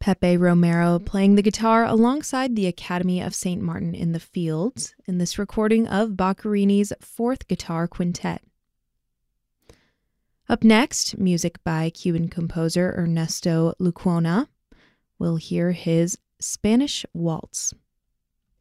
Pepe Romero playing the guitar alongside the Academy of St. Martin in the Fields in this recording of Boccherini's Fourth Guitar Quintet. Up next, music by Cuban composer Ernesto Lecuona. We'll hear his Spanish Waltz.